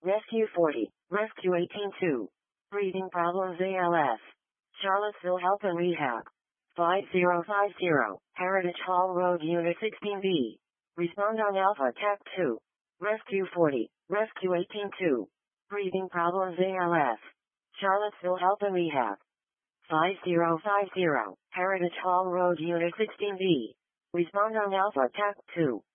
Rescue 40, Rescue 18-2. Breathing problems ALS. Charlottesville Help and Rehab. 5050, Heritage Hall Road Unit 16B. Respond on Alpha TAC 2. Rescue 40, Rescue 18-2. Breathing problems ALS. Charlottesville Help and Rehab. 5050, Heritage Hall Road Unit 16B. Respond on Alpha TAC 2.